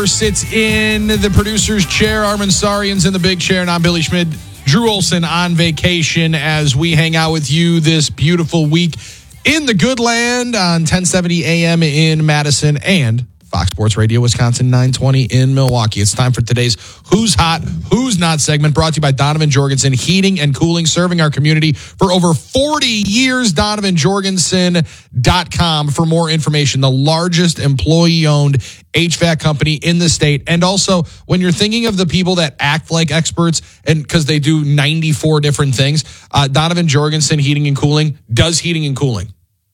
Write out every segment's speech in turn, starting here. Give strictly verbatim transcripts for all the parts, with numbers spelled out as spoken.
Whoever sits in the producer's chair, Armin Sarian's in the big chair, and I'm Billy Schmid. Drew Olson on vacation as we hang out with you this beautiful week in the good land on ten seventy A M in Madison and Fox Sports Radio Wisconsin nine twenty in Milwaukee. It's time for today's Who's Hot, Who's Not segment, brought to you by Donovan Jorgensen Heating and Cooling, serving our community for over forty years. Donovan Jorgensen dot com for more information. The largest employee-owned H V A C company in the state. And also, when you're thinking of the people that act like experts, and because they do ninety-four different things, uh, Donovan Jorgensen Heating and Cooling does heating and cooling.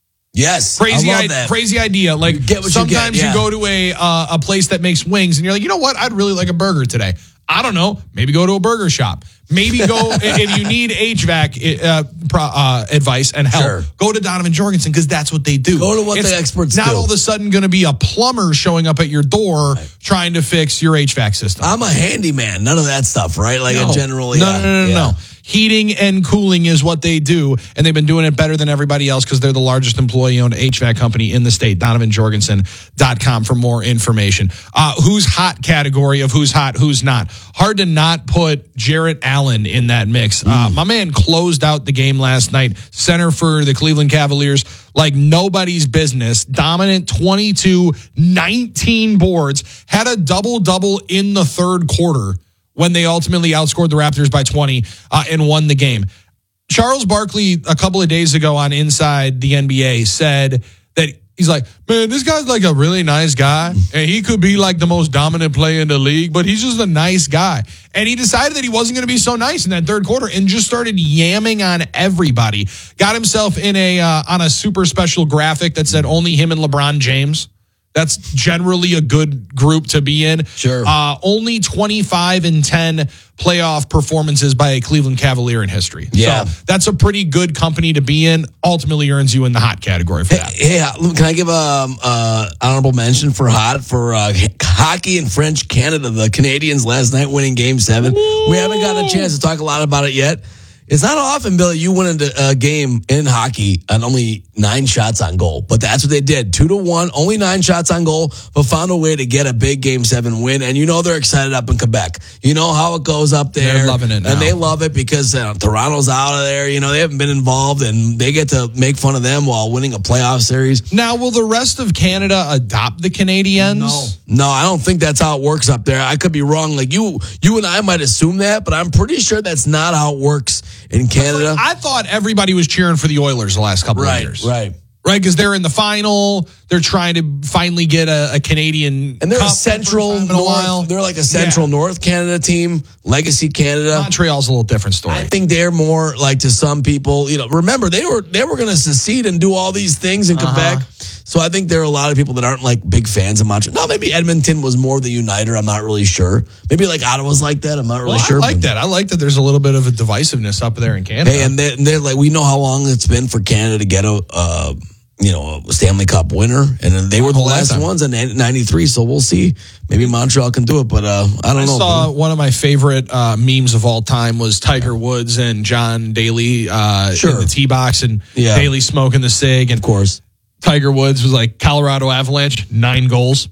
Yes, crazy, I love I- that. crazy idea. Like You get what sometimes you, you, get, yeah. go to a uh, a place that makes wings, and you're like, you know what? I'd really like a burger today. I don't know. Maybe go to a burger shop. Maybe go if you need H V A C uh, pro, uh, advice and help. Sure. Go to Donovan Jorgensen because that's what they do. Go to what it's the experts not do. all of a sudden going to be a plumber showing up at your door right. trying to fix your H V A C system. I'm a handyman. None of that stuff, right? Like no. a generally. No, uh, no, no, no, yeah. no. Heating and cooling is what they do, and they've been doing it better than everybody else because they're the largest employee-owned H V A C company in the state. Donovan Jorgensen dot com for more information. Uh, who's hot category of who's hot, who's not. Hard to not put Jarrett Allen in that mix. Mm. Uh, my man closed out the game last night. Center for the Cleveland Cavaliers like nobody's business. Dominant twenty-two, nineteen boards. Had a double-double in the third quarter when they ultimately outscored the Raptors by twenty uh, and won the game. Charles Barkley, a couple of days ago on Inside the N B A, said that he's like, man, this guy's like a really nice guy, and he could be like the most dominant player in the league, but he's just a nice guy. And he decided that he wasn't going to be so nice in that third quarter and just started yamming on everybody. Got himself in a uh, on a super special graphic that said only him and LeBron James. That's generally a good group to be in. Sure. Uh, only twenty-five and ten playoff performances by a Cleveland Cavalier in history. Yeah. So that's a pretty good company to be in. Ultimately earns you in the hot category for that. Hey, hey, can I give a um, uh, honorable mention for hot for uh, hockey in French Canada? The Canadians last night winning Game Seven. Ooh. We haven't gotten a chance to talk a lot about it yet. It's not often, Billy, you win a game in hockey on only nine shots on goal. But that's what they did. Two to one, only nine shots on goal, but found a way to get a big Game seven win. And you know they're excited up in Quebec. You know how it goes up there. They're loving it now. And they love it because uh, Toronto's out of there. You know, they haven't been involved, and they get to make fun of them while winning a playoff series. Now, will the rest of Canada adopt the Canadiens? No. No, I don't think that's how it works up there. I could be wrong. Like you, you and I might assume that, but I'm pretty sure that's not how it works in Canada. Like, I thought everybody was cheering for the Oilers the last couple right, of years. Right, right. Because they're in the final. They're trying to finally get a, a Canadian and they're Cup a central in a North, while. They're like a central yeah. North Canada team, Legacy Canada. Montreal's a little different story. I think they're more like to some people. You know, remember they were they were going to secede and do all these things in uh-huh. Quebec. So I think there are a lot of people that aren't like big fans of Montreal. No, maybe Edmonton was more the uniter. I'm not really sure. Maybe like Ottawa's like that. I'm not really well, sure. I like that. I like that there's a little bit of a divisiveness up there in Canada. Hey, and they're, and they're like, we know how long it's been for Canada to get a, uh, you know, a Stanley Cup winner. And they were the last time. ones in ninety-three. So we'll see. Maybe Montreal can do it, but uh, I don't I know. I saw one of my favorite uh, memes of all time was Tiger Woods and John Daly uh, sure. in the tee box, and yeah. Daly smoking the cig. And of course. Tiger Woods was like, Colorado Avalanche, nine goals.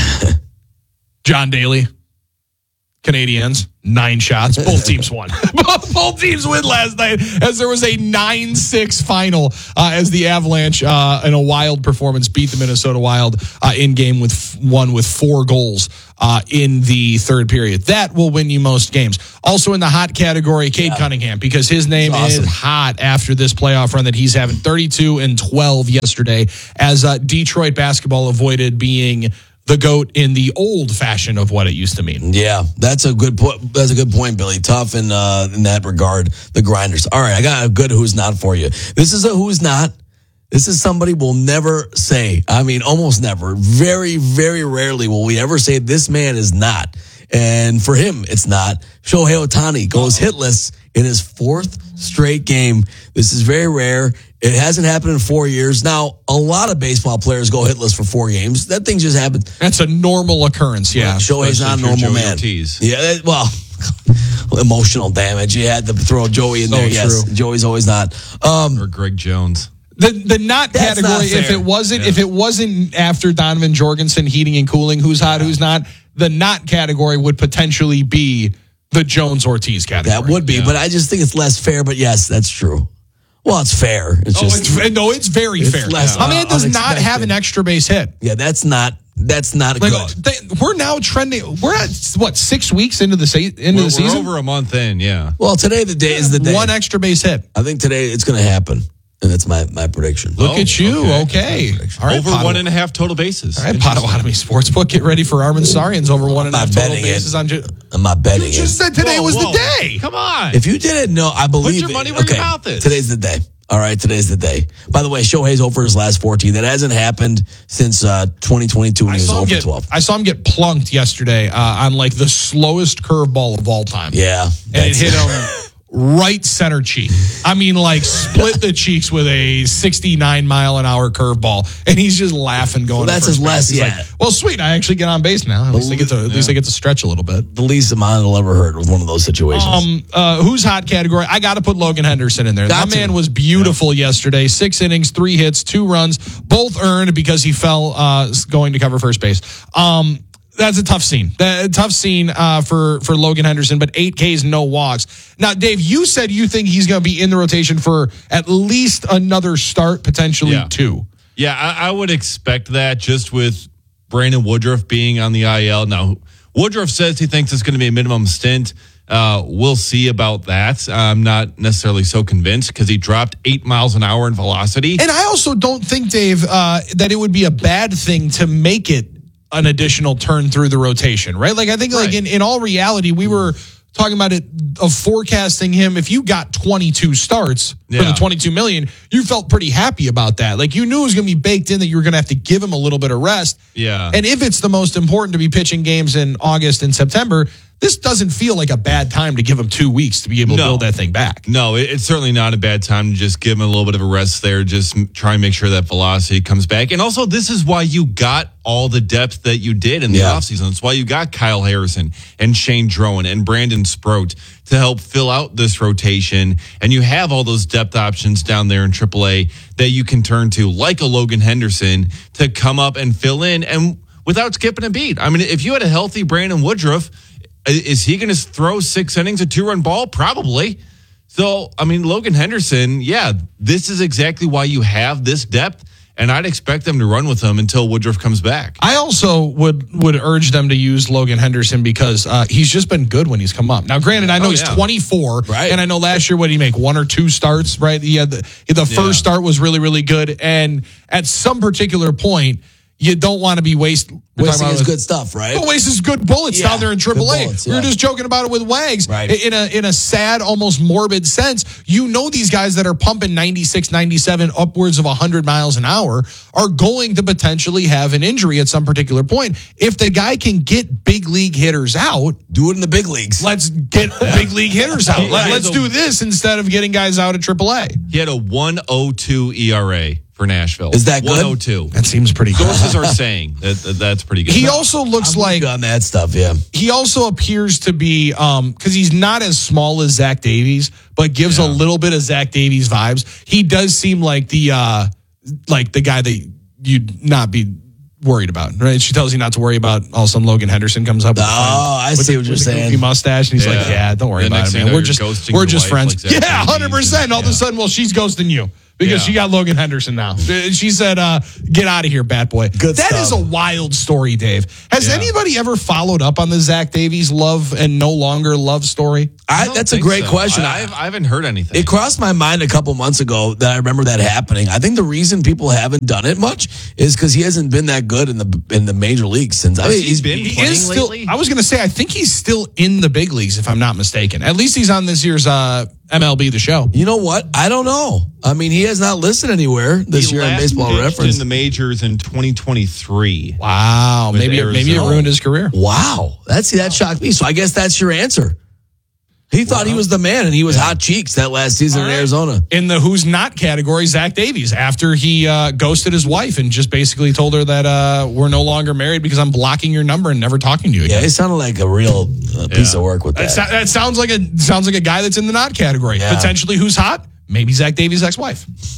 John Daly, Canadiens, nine shots. Both teams won. Both teams win last night as there was a nine six final uh, as the Avalanche, uh, in a wild performance, beat the Minnesota Wild uh, in game with f- one with four goals uh, in the third period. That will win you most games. Also in the hot category, Cade yeah. Cunningham, because his name awesome. is hot after this playoff run that he's having. thirty-two and twelve yesterday as uh, Detroit basketball avoided being the GOAT in the old fashion of what it used to mean. Yeah, that's a good point. That's a good point, Billy. Tough in uh, in that regard. The Grinders. All right, I got a good who's not for you. This is a who's not. This is somebody we'll never say. I mean, almost never. Very, very rarely will we ever say this man is not. And for him, it's not. Shohei Ohtani goes Uh-oh. hitless in his fourth straight game. This is very rare. It hasn't happened in four years. Now, a lot of baseball players go hitless for four games. That thing just happened. That's a normal occurrence, yeah. Well, Shohei's not a normal man. Ortiz. Yeah, well, emotional damage. You had to throw Joey in so there. Yes, true. Joey's always not. Um, or Greg Jones. The the not That's category, not if it wasn't yeah. if it wasn't after Donovan Jorgensen heating and cooling, who's hot, who's not, the not category would potentially be the Jones-Ortiz category. That would be, yeah. but I just think it's less fair. But yes, that's true. Well, it's fair. It's oh, just it's, no, it's very it's fair. less, My man uh, does not unexpected. have an extra base hit. Yeah, that's not that's not Like, good. they, we're now trending. We're at what six weeks into the se- into We're, the we're season. over a month in, yeah. Well, today the day is the day. One extra base hit. I think today it's going to happen, and that's my my prediction. Look Oh, at you. okay. Okay. All right, over Potawatomi. one and a half total bases. All right, Potawatomi Sportsbook. Get ready for Armin Sarian's over one and a I'm half not total betting bases it. on. Ju- I'm not betting you just it. said today Whoa, was whoa. the day. Come on. If you didn't know, I believe your it. money where your okay, mouth is. Today's the day. All right, today's the day. By the way, Shohei's over his last fourteen. That hasn't happened since uh, twenty twenty-two when I he was saw, him over get, twelve. I saw him get plunked yesterday uh, on like the slowest curveball of all time. Yeah. And it that's- hit him right center cheek. I mean, like split the cheeks with a sixty-nine mile an hour curveball, and he's just laughing, going. Well, to that's first his less, base. He's yeah. like, well, sweet. I actually get on base now. At least I get to. At least I get to stretch a little bit. the least amount it'll ever hurt was one of those situations. Um, uh, who's hot category? I got to put Logan Henderson in there. Got My to. man was beautiful yesterday. Six innings, three hits, two runs, both earned because he fell uh, going to cover first base. Um, that's a tough scene. A tough scene uh, for for Logan Henderson, but eight Ks, no walks. Now, Dave, you said you think he's going to be in the rotation for at least another start, potentially Yeah. two. Yeah, I, I would expect that just with Brandon Woodruff being on the I L. Now, Woodruff says he thinks it's going to be a minimum stint. Uh, we'll see about that. I'm not necessarily so convinced because he dropped eight miles an hour in velocity. And I also don't think, Dave, uh, that it would be a bad thing to make it an additional turn through the rotation, right? Like, I think, like, Right. in, in all reality, we were talking about it of forecasting him. If you got twenty-two starts for Yeah. the twenty-two million, you felt pretty happy about that. Like, you knew it was going to be baked in that you were going to have to give him a little bit of rest. Yeah. And if it's the most important to be pitching games in August and September, this doesn't feel like a bad time to give him two weeks to be able to No. build that thing back. No, it- it's certainly not a bad time to just give him a little bit of a rest there. Just m- try and make sure that velocity comes back. And also, this is why you got all the depth that you did in the Yeah. offseason. It's why you got Kyle Harrison and Shane Drone and Brandon Sproat to help fill out this rotation. And you have all those depth options down there in triple A that you can turn to, like a Logan Henderson, to come up and fill in and without skipping a beat. I mean, if you had a healthy Brandon Woodruff, is he going to throw six innings, a two-run ball? Probably. So, I mean, Logan Henderson, yeah, this is exactly why you have this depth, and I'd expect them to run with him until Woodruff comes back. I also would would urge them to use Logan Henderson because uh, he's just been good when he's come up. Now, granted, I know Oh, he's yeah. twenty-four, Right. and I know last year, what did he make, one or two starts, right? He had the, the first Yeah. start was really, really good, and at some particular point, you don't want to be waste, we're talking Wasting about is good stuff, right? Don't waste his good bullets Yeah, down there in good triple A. bullets, We were yeah. just joking about it with Wags. Right. In a in a sad, almost morbid sense, you know these guys that are pumping ninety-six, ninety-seven, upwards of one hundred miles an hour are going to potentially have an injury at some particular point. If the guy can get big league hitters out, Do it in the big leagues. let's get big league hitters out. Let, Yeah. let's do this instead of getting guys out at triple A. He had a one oh two E R A for Nashville. Is that good? one oh two. That seems pretty good. Sources are saying that, that that's pretty good. He also looks I'm like on that stuff, yeah. he also appears to be um because he's not as small as Zach Davies, but gives a little bit of Zach Davies vibes. He does seem like the uh like the guy that you'd not be worried about, right? She tells you not to worry about. All of a sudden, Logan Henderson comes up. With Oh, I with see the, what you're with the saying. goofy mustache, and he's like, Yeah. "Yeah, don't worry The about next it, thing man. you know, We're you're just ghosting we're your just wife friends." like Zach Yeah, Davies hundred percent. and- All of a yeah. sudden, well, she's ghosting you because Yeah. she got Logan Henderson now. Uh, She said, uh, "Get out of here, bat boy." Good That is stuff. a wild story, Dave. Has Yeah. anybody ever followed up on the Zach Davies love and no longer love story? I, don't that's a think great so. question. I, I've- I haven't heard anything. It crossed my mind a couple months ago that I remember that happening. I think the reason people haven't done it much is because he hasn't been that good in the in the major leagues since. I Has mean, he he's been He playing is still. lately? I was going to say, I think he's still in the big leagues, if I'm not mistaken. At least he's on this year's uh, M L B The Show. You know what? I don't know. I mean, he has not listed anywhere this He year on last Baseball pitched Reference. in the majors in twenty twenty-three. Wow, With maybe it, maybe it Arizona. ruined his career. Wow, that's that shocked me. So I guess that's your answer. He thought he was the man, and he was hot cheeks that last season All in right. Arizona. In the who's not category, Zach Davies, after he uh, ghosted his wife and just basically told her that uh, we're no longer married because I'm blocking your number and never talking to you Yeah, again. he sounded like a real uh, piece Yeah. of work with That, that. so- that sounds like a sounds like a guy that's in the not category. Yeah. Potentially who's hot? Maybe Zach Davies' ex-wife.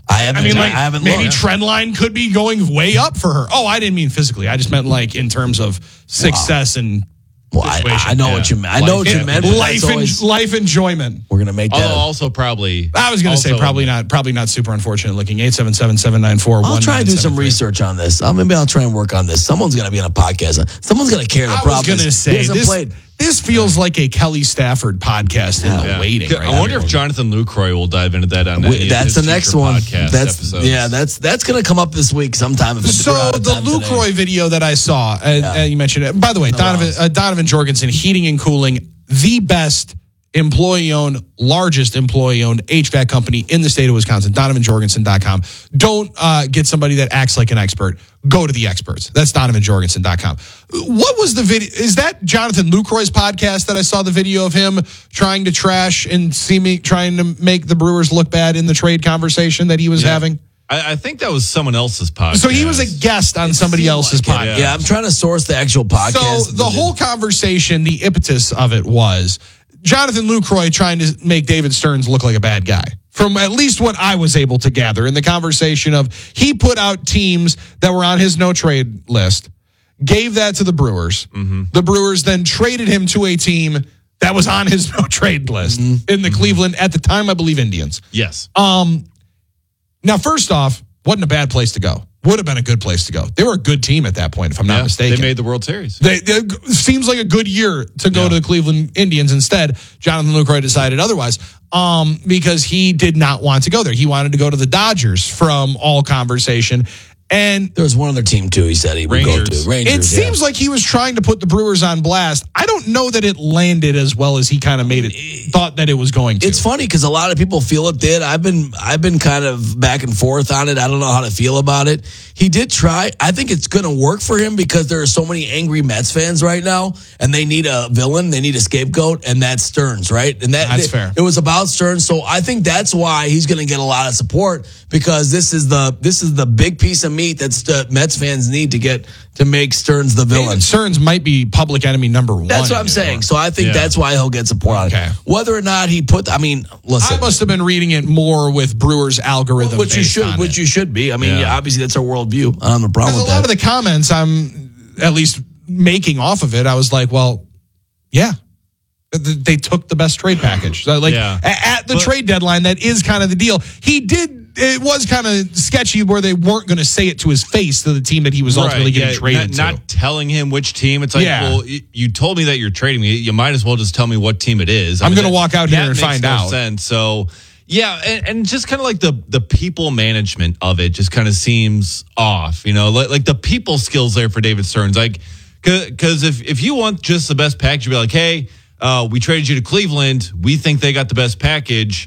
I haven't. I mean, like I haven't maybe looked. trend line could be going way up for her. Oh, I didn't mean physically. I just meant like in terms of success and Well, I, I know Yeah. what you meant. I know what Life- you meant. but life that's and always- life enjoyment. we're gonna make that. Although a- also probably. I was going to say also- probably not, probably not super unfortunate looking. eight seven seven, seven nine four, I'll try and do some one nine seven three. research on this. Uh, maybe I'll try and work on this. Someone's gonna be on a podcast. Someone's gonna care. The I was problem going to is he say hasn't this. played. This feels like a Kelly Stafford podcast in the Yeah. waiting. Right I wonder now. if Jonathan Lucroy will dive into that on any Wait, of that's his the next future one. podcast That's episodes. yeah. That's that's gonna come up this week sometime. If it's we're So out of the time Luke today. Roy video that I saw, uh, Yeah. uh, you mentioned it. By the way, Donovan rounds. uh, Donovan Jorgensen, heating and cooling, the best employee-owned, largest employee-owned H V A C company in the state of Wisconsin. Donovan Jorgensen dot com. Don't uh, get somebody that acts like an expert. Go to the experts. That's Donovan Jorgensen dot com. What was the video? Is that Jonathan Lucroy's podcast that I saw the video of him trying to trash and seeming trying to make the Brewers look bad in the trade conversation that he was Yeah. having? I, I think that was someone else's podcast. So he was a guest on somebody Seemed else's like it. podcast. Yeah. I'm trying to source the actual podcast. So the whole conversation, the impetus of it was Jonathan Lucroy trying to make David Stearns look like a bad guy. From at least what I was able to gather in the conversation of he put out teams that were on his no trade list, gave that to the Brewers. Mm-hmm. The Brewers then traded him to a team that was on his no trade list Mm-hmm. in the Cleveland, at the time, I believe, Indians. Yes. Um, now, first off, wasn't a bad place to go. Would have been a good place to go. They were a good team at that point, if I'm not Yeah, mistaken. They made the World Series. They, they, seems like a good year to go Yeah. to the Cleveland Indians. Instead, Jonathan Lucroy decided otherwise um, because he did not want to go there. He wanted to go to the Dodgers from all conversation. And there was one other team too. He said he would Rangers. go to Rangers. it yeah. seems like he was trying to put the Brewers on blast. I don't know that it landed as well as he kind of made it, thought that it was going to. It's funny because a lot of people feel it did. I've been I've been kind of back and forth on it. I don't know how to feel about it. He did try. I think it's going to work for him because there are so many angry Mets fans right now, and they need a villain. They need a scapegoat, and that's Stearns, right? And that That's it, fair. It was about Stearns, so I think that's why he's going to get a lot of support because this is the this is the big piece of meat that's the Mets fans need to get to make Stearns the villain. David Stearns might be public enemy number one. That's what I'm saying. So I think Yeah. that's why he'll get support on Okay. it. Whether or not he put, I mean, listen. I must have been reading it more with Brewers algorithm. Which you based should, on which it. you should be. I mean, Yeah. yeah, obviously that's our worldview. I don't have a problem Because with a lot that. of the comments I'm at least making off of it, I was like, well, yeah. Th- They took the best trade package. So, like Yeah. a- at the But- trade deadline, that is kind of the deal. He did. It was kind of sketchy where they weren't going to say it to his face to the team that he was ultimately Right, getting yeah, traded not, to. not telling him which team. It's like, Yeah. well, y- you told me that you're trading me. You might as well just tell me what team it is. I I'm mean, gonna that- walk out here that and makes find no out. Sense. So, yeah, and, and just kind of like the the people management of it just kind of seems off. You know, like, like the people skills there for David Stearns. Like, because if if you want just the best package, you'd be like, hey, uh, we traded you to Cleveland. We think they got the best package,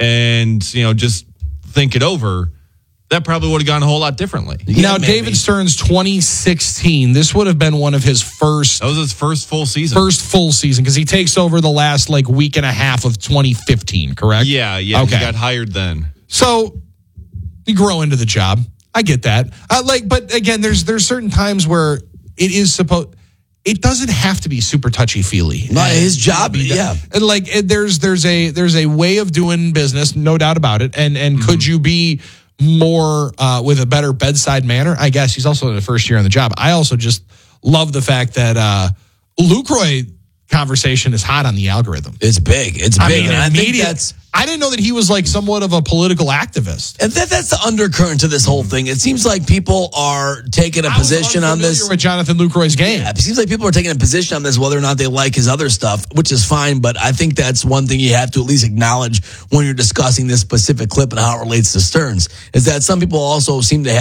and you know, just think it over. That probably would have gone a whole lot differently. Yeah, now, maybe. David Stearns, twenty sixteen. This would have been one of his first That was his first full season. first full season because he takes over the last like week and a half of twenty fifteen. Correct? Yeah, yeah. Okay. He got hired then. So you grow into the job. I get that. Uh, like, but again, there's there's certain times where it is supposed. It doesn't have to be super touchy feely. No, his job, yeah. And like, it, there's there's a there's a way of doing business, no doubt about it. And and could you be more uh, with a better bedside manner? I guess he's also in the first year on the job. I also just love the fact that uh, Lucroy conversation is hot on the algorithm. It's big. It's I big. mean, and I think immediate- that's I didn't know that he was like somewhat of a political activist. and that, that's the undercurrent to this whole thing. It seems like people are taking a I was position on unfamiliar this. with Jonathan Lucroy's game. Yeah, it seems like people are taking a position on this, whether or not they like his other stuff, which is fine. But I think that's one thing you have to at least acknowledge when you're discussing this specific clip and how it relates to Stearns, is that some people also seem to have